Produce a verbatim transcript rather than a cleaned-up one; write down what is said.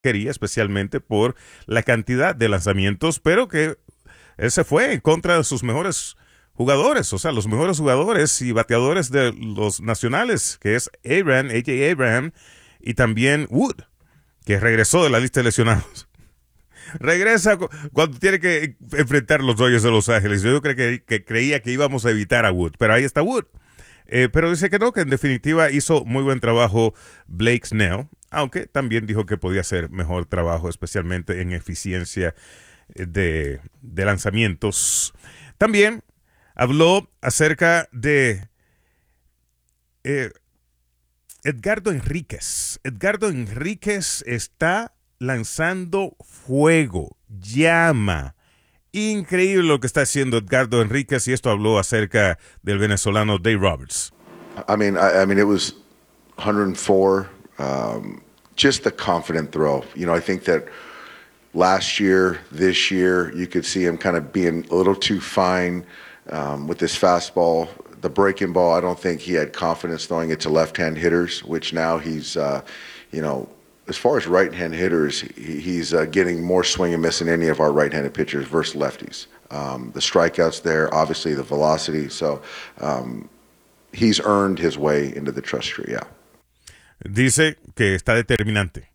quería, especialmente por la cantidad de lanzamientos, pero que él se fue en contra de sus mejores jugadores, o sea, los mejores jugadores y bateadores de los nacionales, que es Abraham, A J. Abraham, y también Wood, que regresó de la lista de lesionados. Regresa cu- cuando tiene que enfrentar los Dodgers de Los Ángeles. Yo creo que, que creía que íbamos a evitar a Wood, pero ahí está Wood. Eh, pero dice que no, que en definitiva hizo muy buen trabajo Blake Snell, aunque también dijo que podía hacer mejor trabajo, especialmente en eficiencia eh, de, de lanzamientos. También habló acerca de eh, Edgardo Enríquez. Edgardo Enríquez está lanzando fuego, llama. Increíble lo que está haciendo Edgardo Enríquez, y esto habló acerca del venezolano Dave Roberts. I mean, I, I mean, it was one oh four. Um, just the confident throw. You know, I think that last year, this year, you could see him kind of being a little too fine um, with this fastball. The breaking ball, I don't think he had confidence throwing it to left-hand hitters, which now he's, uh, you know, as far as right-hand hitters, he, he's uh, getting more swing and miss than any of our right-handed pitchers versus lefties. Um, the strikeouts there, obviously the velocity. So um, he's earned his way into the trust tree, yeah. Dice que está determinante.